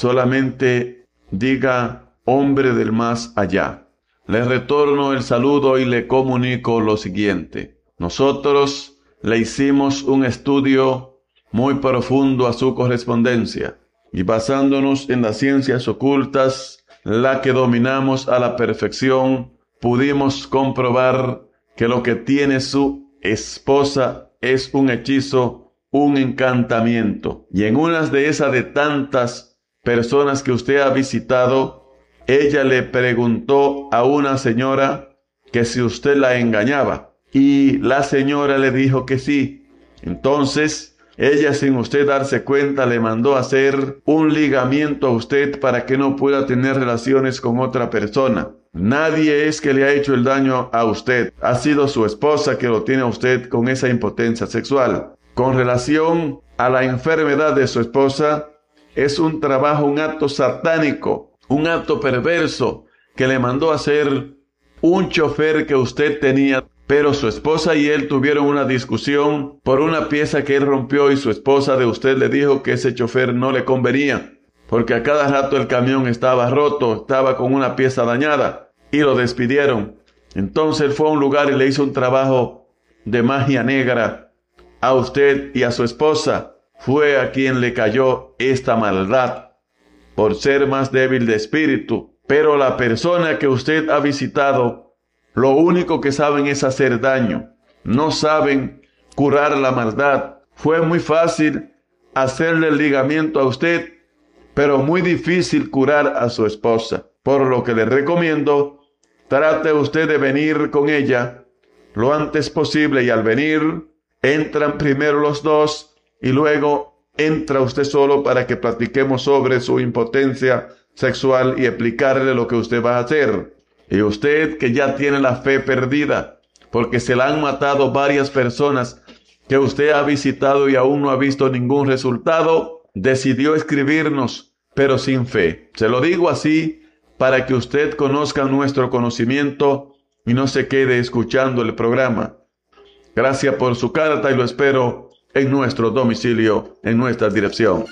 solamente diga hombre del más allá. Le retorno el saludo y le comunico lo siguiente. Nosotros le hicimos un estudio muy profundo a su correspondencia y basándonos en las ciencias ocultas, la que dominamos a la perfección, pudimos comprobar que lo que tiene su esposa es un hechizo, un encantamiento. Y en unas de esas de tantas personas que usted ha visitado, ella le preguntó a una señora que si usted la engañaba. Y la señora le dijo que sí. Entonces, ella sin usted darse cuenta le mandó a hacer un ligamiento a usted para que no pueda tener relaciones con otra persona. Nadie es que le ha hecho el daño a usted. Ha sido su esposa que lo tiene a usted con esa impotencia sexual. Con relación a la enfermedad de su esposa, es un trabajo, un acto satánico, un acto perverso que le mandó a hacer un chofer que usted tenía. Pero su esposa y él tuvieron una discusión por una pieza que él rompió y su esposa de usted le dijo que ese chofer no le convenía, porque a cada rato el camión estaba roto, estaba con una pieza dañada y lo despidieron. Entonces él fue a un lugar y le hizo un trabajo de magia negra a usted y a su esposa. Fue a quien le cayó esta maldad por ser más débil de espíritu. Pero la persona que usted ha visitado, lo único que saben es hacer daño. No saben curar la maldad. Fue muy fácil hacerle el ligamiento a usted, pero muy difícil curar a su esposa. Por lo que le recomiendo, trate usted de venir con ella lo antes posible y al venir, entran primero los dos y luego entra usted solo para que platiquemos sobre su impotencia sexual y explicarle lo que usted va a hacer. Y usted que ya tiene la fe perdida, porque se la han matado varias personas que usted ha visitado y aún no ha visto ningún resultado, decidió escribirnos, pero sin fe. Se lo digo así para que usted conozca nuestro conocimiento y no se quede escuchando el programa. Gracias por su carta y lo espero en nuestro domicilio, en nuestra dirección.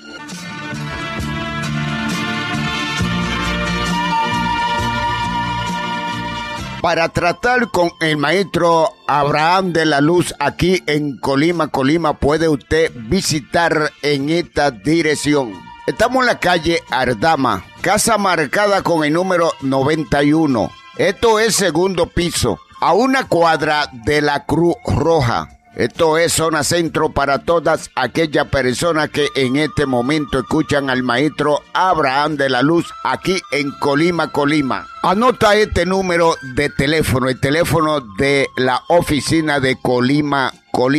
Para tratar con el maestro Abraham de la Luz aquí en Colima, puede usted visitar en esta dirección. Estamos en la calle Ardama, casa marcada con el número 91. Esto es segundo piso, a una cuadra de la Cruz Roja. Esto es zona centro para todas aquellas personas que en este momento escuchan al maestro Abraham de la Luz aquí en Colima. Anota este número de teléfono, el teléfono de la oficina de Colima.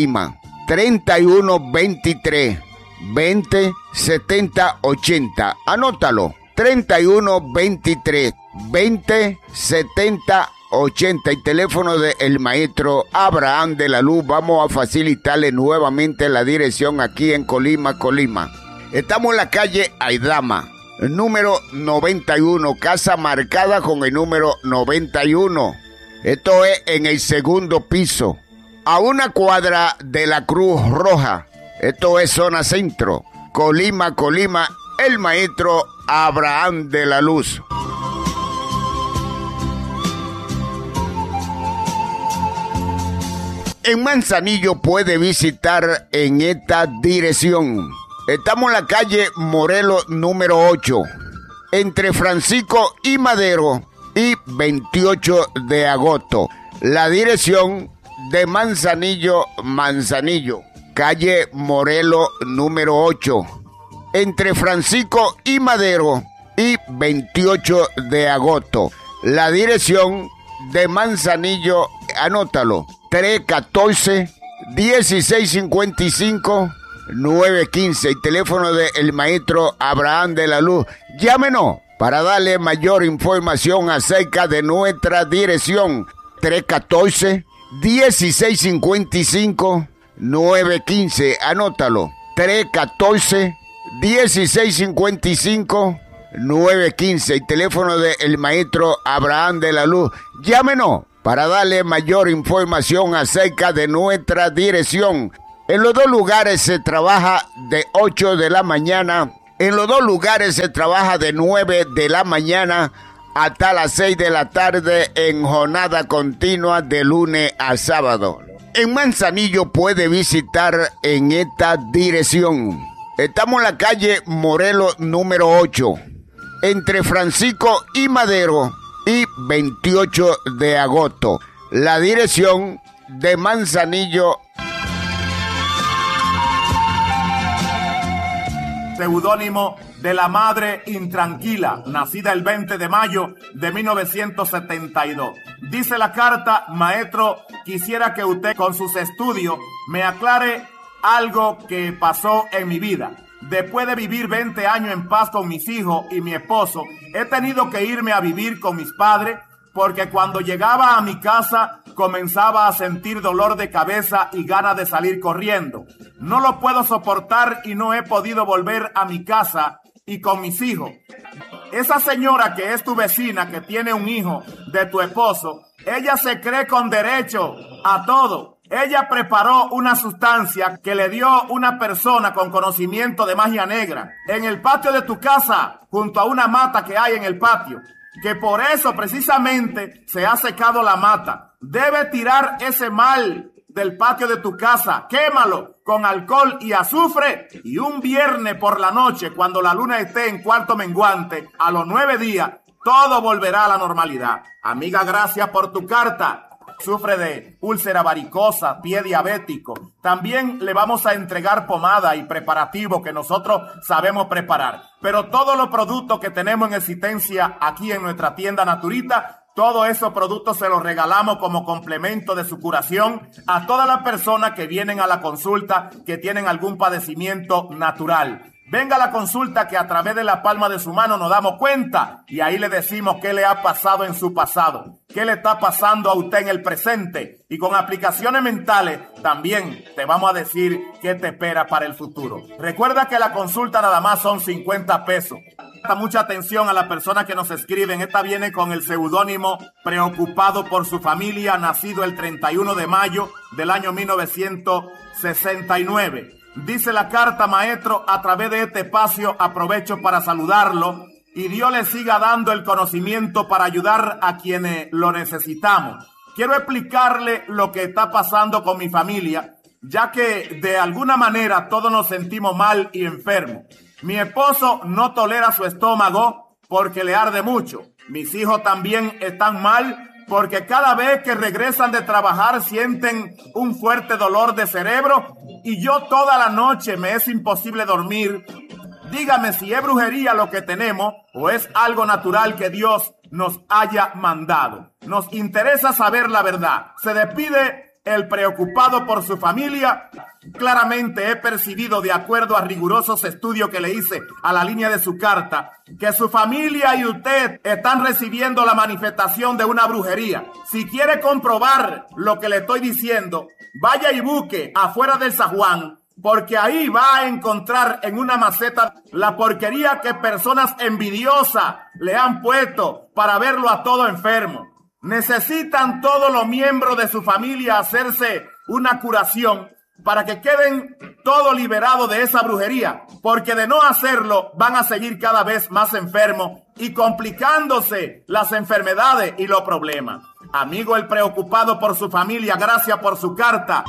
3123 20 70 80. Anótalo. 3123 20 70 80, el teléfono del maestro Abraham de la Luz. Vamos a facilitarle nuevamente la dirección aquí en Colima. Estamos en la calle Aidama, número 91, casa marcada con el número 91. Esto es en el segundo piso, a una cuadra de la Cruz Roja. Esto es zona centro, Colima, el maestro Abraham de la Luz. En Manzanillo puede visitar en esta dirección. Estamos en la calle Morelos número 8, entre Francisco y Madero y 28 de agosto. La dirección de Manzanillo, calle Morelos número 8, entre Francisco y Madero y 28 de agosto. La dirección de Manzanillo, anótalo. 314-1655-915. El teléfono del maestro Abraham de la Luz. Llámenos para darle mayor información acerca de nuestra dirección. 314-1655-915. Anótalo. 314-1655-915. El teléfono del maestro Abraham de la Luz. Llámenos para darle mayor información acerca de nuestra dirección. En los dos lugares se trabaja de 8 de la mañana En los dos lugares se trabaja de 9 de la mañana hasta las 6 de la tarde en jornada continua de lunes a sábado. En Manzanillo puede visitar en esta dirección. Estamos en la calle Morelos número 8, entre Francisco y Madero y 28 de agosto. La dirección de Manzanillo. Seudónimo de la madre intranquila, nacida el 20 de mayo de 1972. Dice la carta: maestro, quisiera que usted con sus estudios me aclare algo que pasó en mi vida. Después de vivir 20 años en paz con mis hijos y mi esposo, he tenido que irme a vivir con mis padres porque cuando llegaba a mi casa comenzaba a sentir dolor de cabeza y ganas de salir corriendo. No lo puedo soportar y no he podido volver a mi casa y con mis hijos. Esa señora que es tu vecina, que tiene un hijo de tu esposo, ella se cree con derecho a todo. Ella preparó una sustancia que le dio una persona con conocimiento de magia negra en el patio de tu casa, junto a una mata que hay en el patio, que por eso precisamente se ha secado la mata. Debe tirar ese mal del patio de tu casa, quémalo con alcohol y azufre, y un viernes por la noche, cuando la luna esté en cuarto menguante, a los 9 días, todo volverá a la normalidad. Amiga, gracias por tu carta. Sufre de úlcera varicosa, pie diabético. También le vamos a entregar pomada y preparativo que nosotros sabemos preparar. Pero todos los productos que tenemos en existencia aquí en nuestra tienda Naturita, todos esos productos se los regalamos como complemento de su curación a todas las personas que vienen a la consulta que tienen algún padecimiento natural. Venga a la consulta que a través de la palma de su mano nos damos cuenta y ahí le decimos qué le ha pasado en su pasado, qué le está pasando a usted en el presente, y con aplicaciones mentales también te vamos a decir qué te espera para el futuro. Recuerda que la consulta nada más son 50 pesos. Presta mucha atención a las personas que nos escriben. Esta viene con el seudónimo Preocupado por su familia, nacido el 31 de mayo del año 1969. Dice la carta: maestro, a través de este espacio aprovecho para saludarlo y Dios le siga dando el conocimiento para ayudar a quienes lo necesitamos. Quiero explicarle lo que está pasando con mi familia, ya que de alguna manera todos nos sentimos mal y enfermos. Mi esposo no tolera su estómago porque le arde mucho. Mis hijos también están mal porque cada vez que regresan de trabajar sienten un fuerte dolor de cerebro y yo toda la noche me es imposible dormir. Dígame si es brujería lo que tenemos o es algo natural que Dios nos haya mandado. Nos interesa saber la verdad. Se despide el preocupado por su familia. Claramente he percibido, de acuerdo a rigurosos estudios que le hice a la línea de su carta, que su familia y usted están recibiendo la manifestación de una brujería. Si quiere comprobar lo que le estoy diciendo, vaya y busque afuera del San Juan, porque ahí va a encontrar en una maceta la porquería que personas envidiosas le han puesto para verlo a todo enfermo. Necesitan todos los miembros de su familia hacerse una curación para que queden todos liberados de esa brujería, porque de no hacerlo van a seguir cada vez más enfermos y complicándose las enfermedades y los problemas. Amigo el preocupado por su familia, gracias por su carta.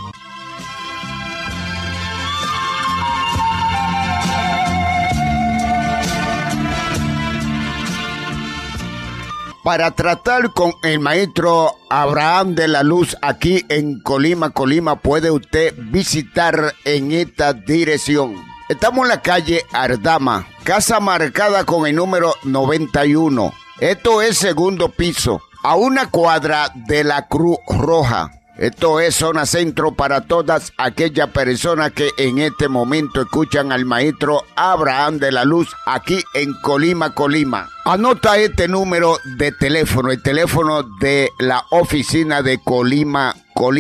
Para tratar con el maestro Abraham de la Luz aquí en Colima, puede usted visitar en esta dirección. Estamos en la calle Ardama, casa marcada con el número 91. Esto es segundo piso, a una cuadra de la Cruz Roja. Esto es zona centro para todas aquellas personas que en este momento escuchan al maestro Abraham de la Luz aquí en Colima. Anota este número de teléfono, el teléfono de la oficina de Colima.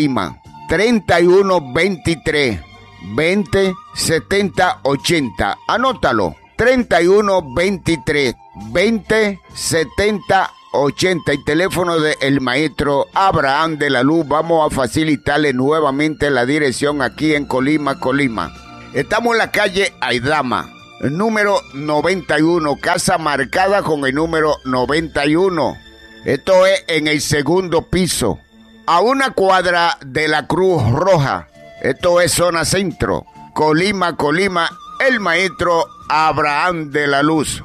3123 20 70 80. Anótalo. 3123 20 70 80, el teléfono del maestro Abraham de la Luz. Vamos a facilitarle nuevamente la dirección aquí en Colima. Estamos en la calle Aidama, número 91, casa marcada con el número 91. Esto es en el segundo piso, a una cuadra de la Cruz Roja. Esto es zona centro, Colima, el maestro Abraham de la Luz.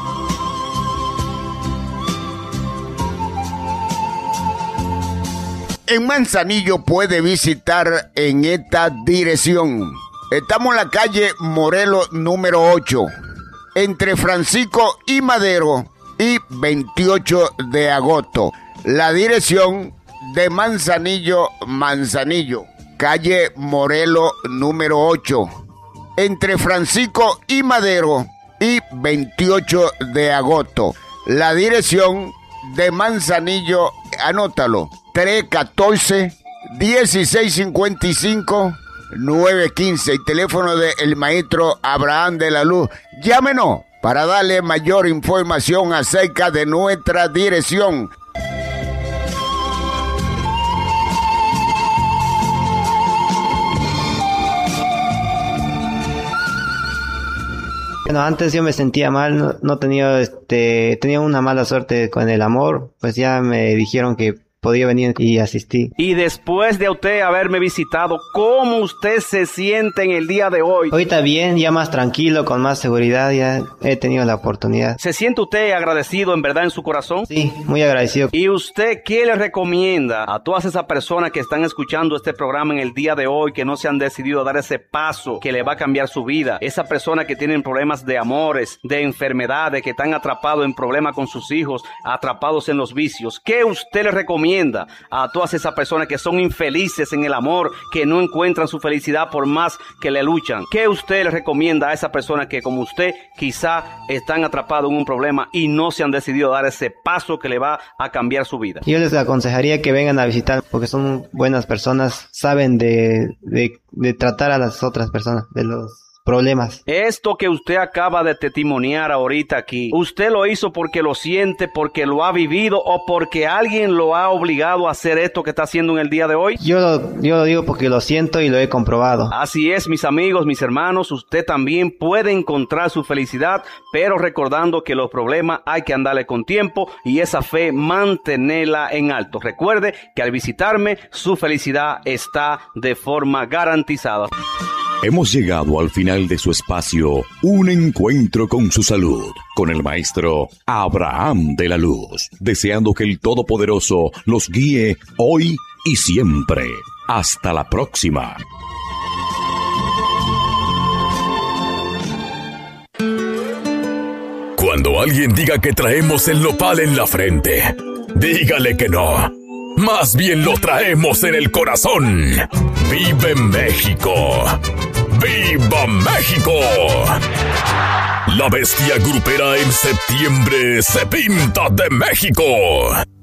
En Manzanillo puede visitar en esta dirección. Estamos en la calle Morelos número 8, entre Francisco y Madero y 28 de agosto. La dirección de Manzanillo, calle Morelos número 8, entre Francisco y Madero y 28 de agosto. La dirección de Manzanillo, anótalo, 314-1655-915, el teléfono del maestro Abraham de la Luz. Llámenos para darle mayor información acerca de nuestra dirección. Bueno, antes yo me sentía mal, no tenía, tenía una mala suerte con el amor, pues ya me dijeron que podía venir y asistí. Y después de usted haberme visitado, ¿cómo usted se siente en el día de hoy? Ahorita bien, ya más tranquilo, con más seguridad, ya he tenido la oportunidad. ¿Se siente usted agradecido en verdad en su corazón? Sí, muy agradecido. ¿Y usted qué le recomienda a todas esas personas que están escuchando este programa en el día de hoy, que no se han decidido a dar ese paso que le va a cambiar su vida? Esas personas que tienen problemas de amores, de enfermedades, que están atrapados en problemas con sus hijos, atrapados en los vicios. ¿Qué usted le recomienda a todas esas personas que son infelices en el amor, que no encuentran su felicidad por más que le luchan? ¿Qué usted le recomienda a esas personas que, como usted, quizá están atrapados en un problema y no se han decidido a dar ese paso que le va a cambiar su vida? Yo les aconsejaría que vengan a visitar, porque son buenas personas, saben de tratar a las otras personas, de los problemas. Esto que usted acaba de testimoniar ahorita aquí, ¿usted lo hizo porque lo siente, porque lo ha vivido o porque alguien lo ha obligado a hacer esto que está haciendo en el día de hoy? Yo lo digo porque lo siento y lo he comprobado. Así es, mis amigos, mis hermanos, usted también puede encontrar su felicidad, pero recordando que los problemas hay que andarle con tiempo y esa fe mantenerla en alto. Recuerde que al visitarme, su felicidad está de forma garantizada. Hemos llegado al final de su espacio, Un Encuentro con su Salud, con el maestro Abraham de la Luz, deseando que el Todopoderoso los guíe hoy y siempre. Hasta la próxima. Cuando alguien diga que traemos el nopal en la frente, dígale que no. Más bien lo traemos en el corazón. ¡Vive México! ¡Viva México! La bestia grupera en septiembre se pinta de México.